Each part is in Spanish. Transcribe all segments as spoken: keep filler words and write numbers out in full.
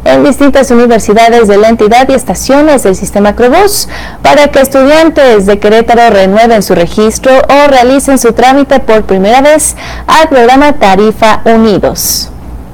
en distintas universidades de la entidad y estaciones del sistema Crobús para que estudiantes de Querétaro renueven su registro o realicen su trámite por primera vez al programa Tarifa Unidos.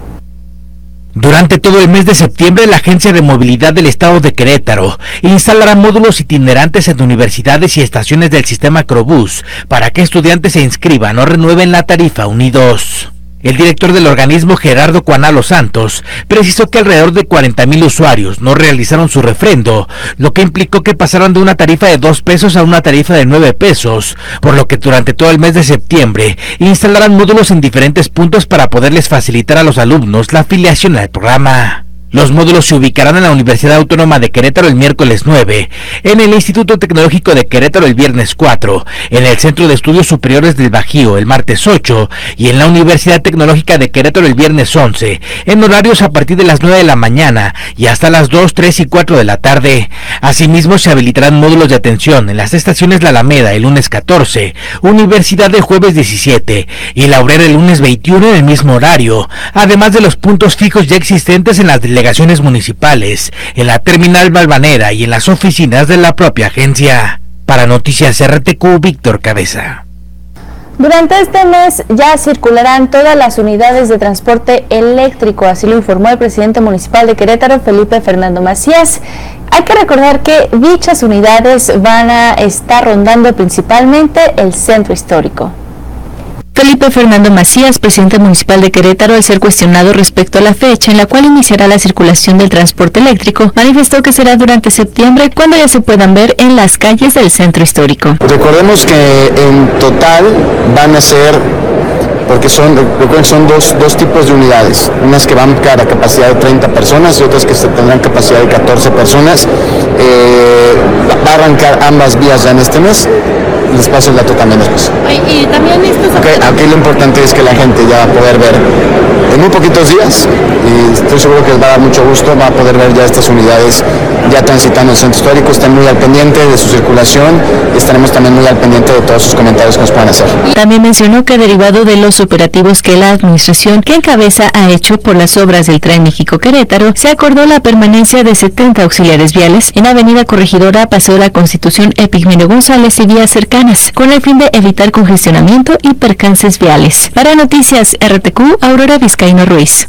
Durante todo el mes de septiembre, la Agencia de Movilidad del Estado de Querétaro instalará módulos itinerantes en universidades y estaciones del sistema Crobús para que estudiantes se inscriban o renueven la tarifa Unidos. El director del organismo, Gerardo Cuanalo Santos, precisó que alrededor de cuarenta mil usuarios no realizaron su refrendo, lo que implicó que pasaron de una tarifa de dos pesos a una tarifa de nueve pesos, por lo que durante todo el mes de septiembre instalarán módulos en diferentes puntos para poderles facilitar a los alumnos la afiliación al programa. Los módulos se ubicarán en la Universidad Autónoma de Querétaro el miércoles nueve, en el Instituto Tecnológico de Querétaro el viernes cuatro, en el Centro de Estudios Superiores del Bajío el martes ocho y en la Universidad Tecnológica de Querétaro el viernes once, en horarios a partir de las nueve de la mañana y hasta las dos, tres y cuatro de la tarde. Asimismo, se habilitarán módulos de atención en las estaciones La Alameda el lunes catorce, Universidad el jueves diecisiete y La Obrera el lunes veintiuno en el mismo horario, además de los puntos fijos ya existentes en las delegaciones municipales, en la terminal Balvanera y en las oficinas de la propia agencia. Para Noticias R T Q, Víctor Cabeza. Durante este mes ya circularán todas las unidades de transporte eléctrico, así lo informó el presidente municipal de Querétaro, Felipe Fernando Macías. Hay que recordar que dichas unidades van a estar rondando principalmente el centro histórico. Felipe Fernando Macías, presidente municipal de Querétaro, al ser cuestionado respecto a la fecha en la cual iniciará la circulación del transporte eléctrico, manifestó que será durante septiembre cuando ya se puedan ver en las calles del centro histórico. Recordemos que en total van a ser, porque son, son dos, dos tipos de unidades, unas que van a capacidad de treinta personas y otras que tendrán capacidad de catorce personas. Eh, va a arrancar ambas vías ya en este mes. Les paso el dato también después. Y también estos... Okay, aquí lo importante es que la gente ya va a poder ver en muy poquitos días, y estoy seguro que les va a dar mucho gusto, va a poder ver ya estas unidades ya transitando el centro histórico. Estén muy al pendiente de su circulación y estaremos también muy al pendiente de todos sus comentarios que nos puedan hacer. También mencionó que derivado de los operativos que la administración que encabeza ha hecho por las obras del Tren México-Querétaro, se acordó la permanencia de setenta auxiliares viales en Avenida Corregidora, Paseo de la Constitución, Epigmenio González y vías cercanas, con el fin de evitar congestionamiento y percances viales. Para Noticias R T Q, Aurora Vizcaíno Ruiz.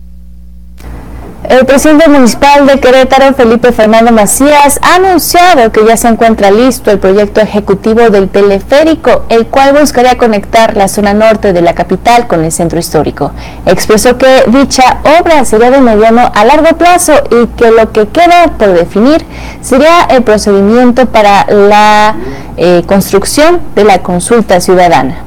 El presidente municipal de Querétaro, Felipe Fernando Macías, ha anunciado que ya se encuentra listo el proyecto ejecutivo del teleférico, el cual buscaría conectar la zona norte de la capital con el centro histórico. Expresó que dicha obra sería de mediano a largo plazo y que lo que queda por definir sería el procedimiento para la eh, construcción de la consulta ciudadana.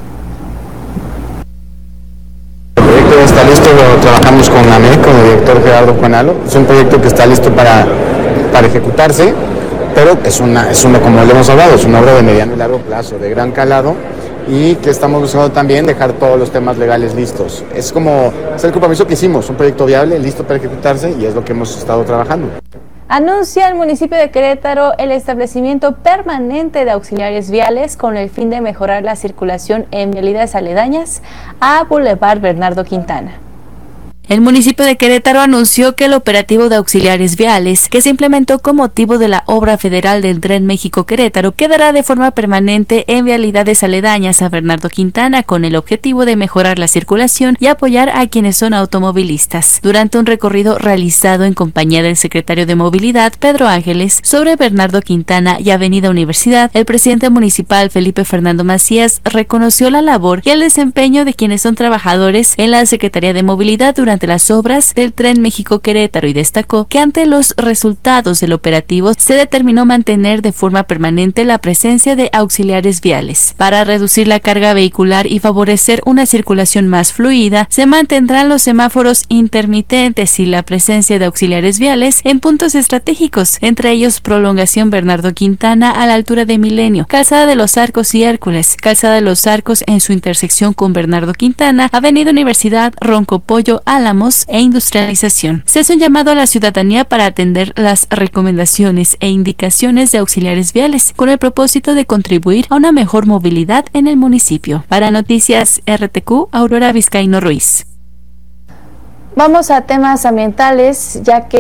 El proyecto ya está listo, lo trabajamos con A M E, con el director Gerardo Cuanalo. Es un proyecto que está listo para, para ejecutarse, pero es una, es una, como le hemos hablado, es una obra de mediano y largo plazo, de gran calado, y que estamos buscando también dejar todos los temas legales listos. Es como, es el compromiso que hicimos, un proyecto viable, listo para ejecutarse, y es lo que hemos estado trabajando. Anuncia el municipio de Querétaro el establecimiento permanente de auxiliares viales con el fin de mejorar la circulación en vialidades aledañas a Boulevard Bernardo Quintana. El municipio de Querétaro anunció que el operativo de auxiliares viales, que se implementó con motivo de la obra federal del Tren México-Querétaro, quedará de forma permanente en vialidades aledañas a Bernardo Quintana con el objetivo de mejorar la circulación y apoyar a quienes son automovilistas. Durante un recorrido realizado en compañía del secretario de Movilidad, Pedro Ángeles, sobre Bernardo Quintana y Avenida Universidad, el presidente municipal, Felipe Fernando Macías, reconoció la labor y el desempeño de quienes son trabajadores en la Secretaría de Movilidad durante durante las obras del Tren México-Querétaro y destacó que ante los resultados del operativo se determinó mantener de forma permanente la presencia de auxiliares viales. Para reducir la carga vehicular y favorecer una circulación más fluida, se mantendrán los semáforos intermitentes y la presencia de auxiliares viales en puntos estratégicos, entre ellos Prolongación Bernardo Quintana a la altura de Milenio, Calzada de los Arcos y Hércules, Calzada de los Arcos en su intersección con Bernardo Quintana, Avenida Universidad, Roncopollo, Álamos e Industrialización. Se hace un llamado a la ciudadanía para atender las recomendaciones e indicaciones de auxiliares viales con el propósito de contribuir a una mejor movilidad en el municipio. Para Noticias R T Q, Aurora Vizcaíno Ruiz. Vamos a temas ambientales, ya que